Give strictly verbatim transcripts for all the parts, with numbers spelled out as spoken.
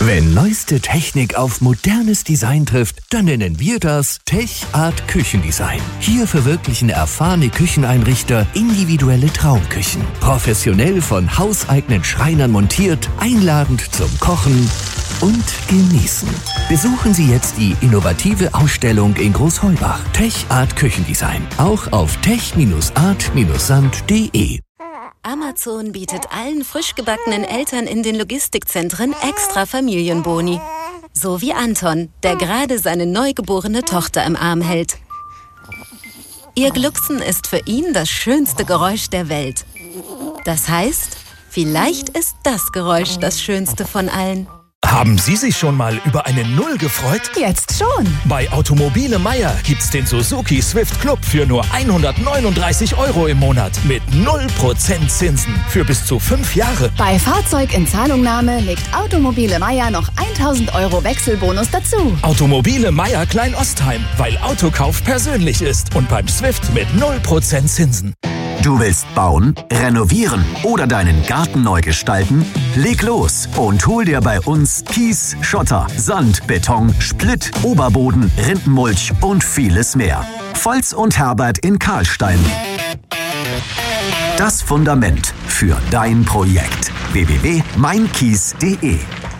Wenn neueste Technik auf modernes Design trifft, dann nennen wir das TechArt Küchendesign. Hier verwirklichen erfahrene Kücheneinrichter individuelle Traumküchen. Professionell von hauseigenen Schreinern montiert, einladend zum Kochen und Genießen. Besuchen Sie jetzt die innovative Ausstellung in Großheubach. TechArt Küchendesign. Auch auf tech art sand punkt de. Amazon bietet allen frisch gebackenen Eltern in den Logistikzentren extra Familienboni. So wie Anton, der gerade seine neugeborene Tochter im Arm hält. Ihr Glucksen ist für ihn das schönste Geräusch der Welt. Das heißt, vielleicht ist das Geräusch das schönste von allen. Haben Sie sich schon mal über eine Null gefreut? Jetzt schon. Bei Automobile Meier gibt's den Suzuki Swift Club für nur hundertneununddreißig Euro im Monat mit null Prozent Zinsen für bis zu fünf Jahre. Bei Fahrzeug in Zahlungnahme legt Automobile Meier noch tausend Euro Wechselbonus dazu. Automobile Meier Klein-Ostheim, weil Autokauf persönlich ist und beim Swift mit null Prozent Zinsen. Du willst bauen, renovieren oder deinen Garten neu gestalten? Leg los und hol dir bei uns Kies, Schotter, Sand, Beton, Splitt, Oberboden, Rindenmulch und vieles mehr. Volz und Herbert in Karlstein. Das Fundament für dein Projekt. w w w punkt mein kies punkt de.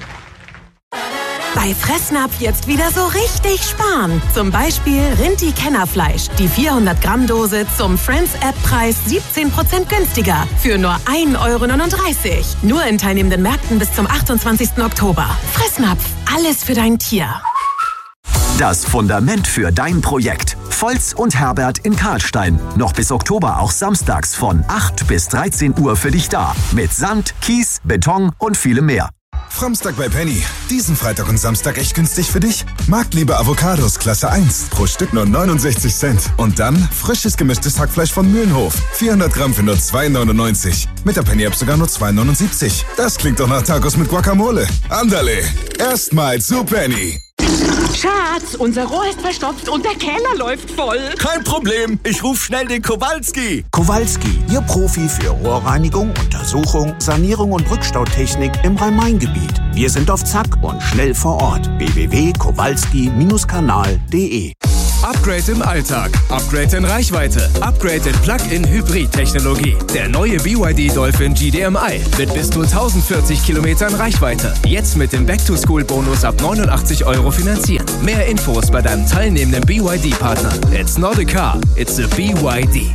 Bei Fressnapf jetzt wieder so richtig sparen. Zum Beispiel Rinti-Kennerfleisch. Die vierhundert Gramm Dose zum Friends-App-Preis siebzehn Prozent günstiger. Für nur ein Euro neununddreißig. Nur in teilnehmenden Märkten bis zum achtundzwanzigsten Oktober. Fressnapf. Alles für dein Tier. Das Fundament für dein Projekt. Volz und Herbert in Karlstein. Noch bis Oktober auch samstags von acht bis dreizehn Uhr für dich da. Mit Sand, Kies, Beton und vielem mehr. Framstag bei Penny. Diesen Freitag und Samstag echt günstig für dich. Marktliebe Avocados Klasse eins. Pro Stück nur neunundsechzig Cent. Und dann frisches gemischtes Hackfleisch von Mühlenhof. vierhundert Gramm für nur zwei neunundneunzig. Mit der Penny-App sogar nur zwei neunundsiebzig. Das klingt doch nach Tacos mit Guacamole. Andale. Erstmal zu Penny. Schatz, unser Rohr ist verstopft und der Keller läuft voll. Kein Problem, ich ruf schnell den Kowalski. Kowalski, Ihr Profi für Rohrreinigung, Untersuchung, Sanierung und Rückstautechnik im Rhein-Main-Gebiet. Wir sind auf Zack und schnell vor Ort. w w w punkt kowalski kanal punkt de. Upgrade im Alltag, Upgrade in Reichweite, Upgrade in Plug-in-Hybrid-Technologie. Der neue B Y D Dolphin G D M I mit bis zu tausendvierzig Kilometern Reichweite. Jetzt mit dem Back-to-School-Bonus ab neunundachtzig Euro finanzieren. Mehr Infos bei deinem teilnehmenden B Y D-Partner. It's not a car, it's a B Y D.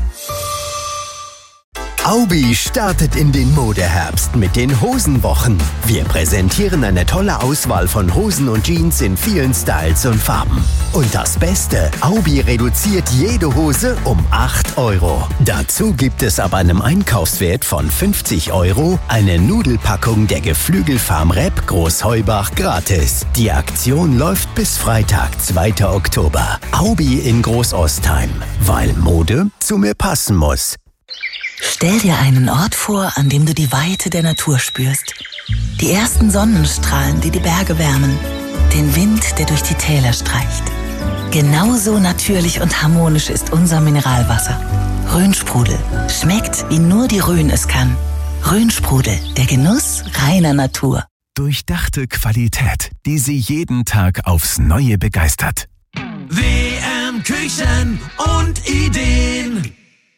Aubi startet in den Modeherbst mit den Hosenwochen. Wir präsentieren eine tolle Auswahl von Hosen und Jeans in vielen Styles und Farben. Und das Beste, Aubi reduziert jede Hose um acht Euro. Dazu gibt es ab einem Einkaufswert von fünfzig Euro eine Nudelpackung der Geflügelfarm Repp Großheubach gratis. Die Aktion läuft bis Freitag, zweiter Oktober. Aubi in Großostheim, weil Mode zu mir passen muss. Stell dir einen Ort vor, an dem du die Weite der Natur spürst. Die ersten Sonnenstrahlen, die die Berge wärmen. Den Wind, der durch die Täler streicht. Genauso natürlich und harmonisch ist unser Mineralwasser. Rhönsprudel. Schmeckt, wie nur die Rhön es kann. Rhönsprudel, der Genuss reiner Natur. Durchdachte Qualität, die Sie jeden Tag aufs Neue begeistert. W M Küchen und Ideen.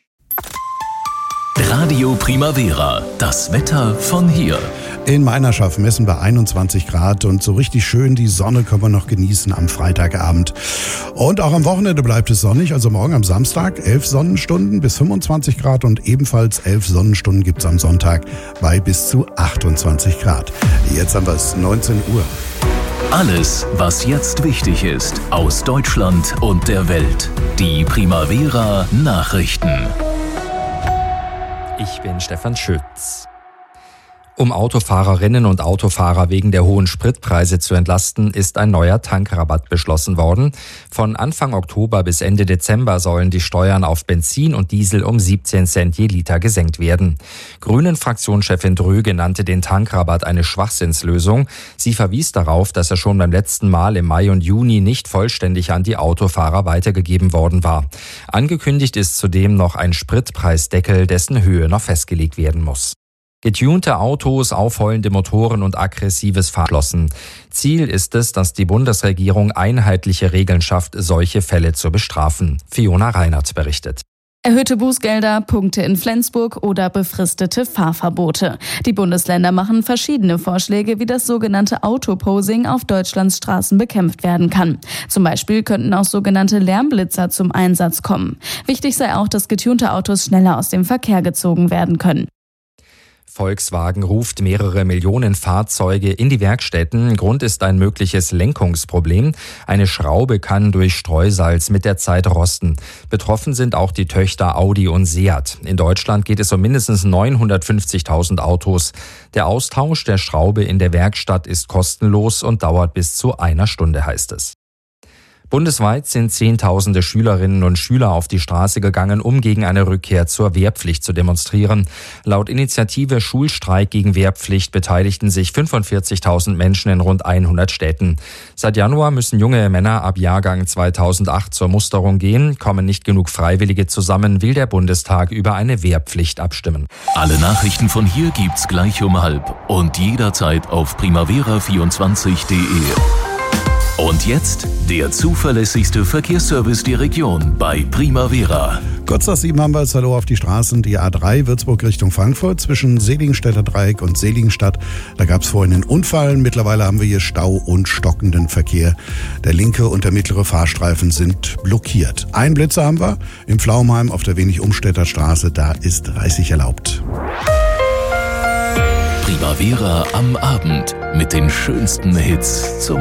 Radio Primavera, das Wetter von hier. In Meinerschaft messen wir einundzwanzig Grad und so richtig schön die Sonne können wir noch genießen am Freitagabend. Und auch am Wochenende bleibt es sonnig, also morgen am Samstag elf Sonnenstunden bis fünfundzwanzig Grad und ebenfalls elf Sonnenstunden gibt es am Sonntag bei bis zu achtundzwanzig Grad. Jetzt haben wir es neunzehn Uhr. Alles, was jetzt wichtig ist, aus Deutschland und der Welt. Die Primavera Nachrichten. Ich bin Stefan Schütz. Um Autofahrerinnen und Autofahrer wegen der hohen Spritpreise zu entlasten, ist ein neuer Tankrabatt beschlossen worden. Von Anfang Oktober bis Ende Dezember sollen die Steuern auf Benzin und Diesel um siebzehn Cent je Liter gesenkt werden. Grünen-Fraktionschefin Dröge nannte den Tankrabatt eine Schwachsinnslösung. Sie verwies darauf, dass er schon beim letzten Mal im Mai und Juni nicht vollständig an die Autofahrer weitergegeben worden war. Angekündigt ist zudem noch ein Spritpreisdeckel, dessen Höhe noch festgelegt werden muss. Getunte Autos, aufheulende Motoren und aggressives Fahren. Ziel ist es, dass die Bundesregierung einheitliche Regeln schafft, solche Fälle zu bestrafen. Fiona Reinert berichtet. Erhöhte Bußgelder, Punkte in Flensburg oder befristete Fahrverbote. Die Bundesländer machen verschiedene Vorschläge, wie das sogenannte Autoposing auf Deutschlands Straßen bekämpft werden kann. Zum Beispiel könnten auch sogenannte Lärmblitzer zum Einsatz kommen. Wichtig sei auch, dass getunte Autos schneller aus dem Verkehr gezogen werden können. Volkswagen ruft mehrere Millionen Fahrzeuge in die Werkstätten. Grund ist ein mögliches Lenkungsproblem. Eine Schraube kann durch Streusalz mit der Zeit rosten. Betroffen sind auch die Töchter Audi und Seat. In Deutschland geht es um mindestens neunhundertfünfzigtausend Autos. Der Austausch der Schraube in der Werkstatt ist kostenlos und dauert bis zu einer Stunde, heißt es. Bundesweit sind Zehntausende Schülerinnen und Schüler auf die Straße gegangen, um gegen eine Rückkehr zur Wehrpflicht zu demonstrieren. Laut Initiative Schulstreik gegen Wehrpflicht beteiligten sich fünfundvierzigtausend Menschen in rund hundert Städten. Seit Januar müssen junge Männer ab Jahrgang zweitausendacht zur Musterung gehen. Kommen nicht genug Freiwillige zusammen, will der Bundestag über eine Wehrpflicht abstimmen. Alle Nachrichten von hier gibt's gleich um halb und jederzeit auf primavera vierundzwanzig punkt de. Und jetzt der zuverlässigste Verkehrsservice der Region bei Primavera. Kurz nach sieben haben wir es. Hallo auf die Straßen. Die A drei Würzburg Richtung Frankfurt zwischen Seligenstädter Dreieck und Seligenstadt. Da gab es vorhin einen Unfall. Mittlerweile haben wir hier Stau und stockenden Verkehr. Der linke und der mittlere Fahrstreifen sind blockiert. Ein Blitzer haben wir im Pflaumheim auf der Wenig-Umstädter Straße. Da ist dreißig erlaubt. Primavera am Abend mit den schönsten Hits zum